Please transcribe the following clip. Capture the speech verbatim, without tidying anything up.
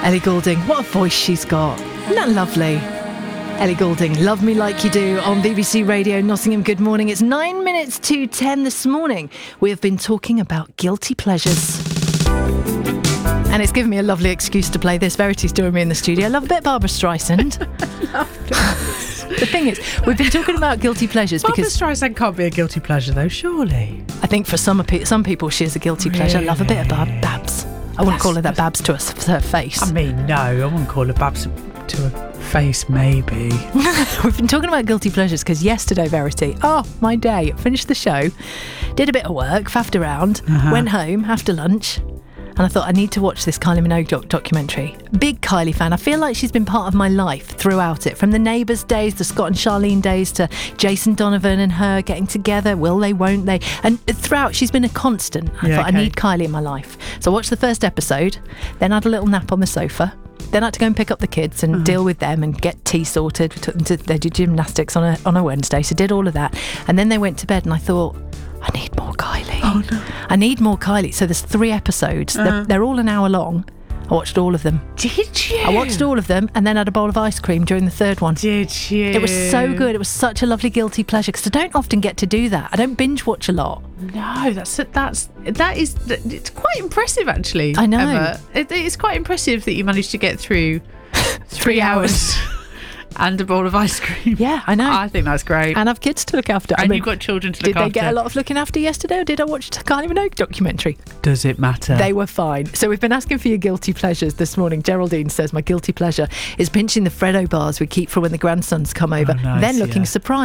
Ellie Goulding, what a voice she's got. Isn't that lovely? Ellie Goulding, Love Me Like You Do on B B C Radio Nottingham. Good morning. It's nine minutes to ten this morning. We have been talking about guilty pleasures. And it's given me a lovely excuse to play this. Verity's doing me in the studio. I love a bit of Barbara Streisand. The thing is, we've been talking about guilty pleasures Barbara because Streisand can't be a guilty pleasure, though, surely. I think for some some people she is a guilty pleasure. I love a bit of Bab- Babs. I wouldn't That's- call her that Babs to her, her face. I mean, no, I wouldn't call her Babs to her face, maybe. We've been talking about guilty pleasures because yesterday, Verity, oh, my day, finished the show, did a bit of work, faffed around, Uh-huh. went home after lunch, and I thought I need to watch this Kylie Minogue doc- documentary. Big Kylie fan. I feel like she's been part of my life throughout it, from the Neighbours days, the Scott and Charlene days, to Jason Donovan and her getting together. Will they, won't they? And throughout, she's been a constant. I Yeah, thought okay. I need Kylie in my life. So I watched the first episode, then had a little nap on the sofa. Then I had to go and pick up the kids and Uh-huh. deal with them and get tea sorted. We took them to, they did gymnastics on a on a Wednesday, so did all of that. And then they went to bed, and I thought, I need more Kylie. Oh, no. I need more Kylie. So there's three episodes. Uh-huh. They're, they're all an hour long. I watched all of them. Did you? I watched all of them and then had a bowl of ice cream during the third one. Did you? It was so good. It was such a lovely guilty pleasure because I don't often get to do that. I don't binge watch a lot. No, that's that's that is it's quite impressive, actually. I know. Emma. It, it's quite impressive that you managed to get through three hours and a bowl of ice cream. Yeah, I know. I think that's great. And I've kids to look after. I And mean, you've got children to did look they after. get a lot of looking after yesterday, or did I watch the Kylie Minogue documentary? Does it matter? They were fine. So we've been asking for your guilty pleasures this morning. Geraldine says, my guilty pleasure is pinching the Freddo bars we keep for when the grandsons come over, Oh, nice, then looking yeah. surprised.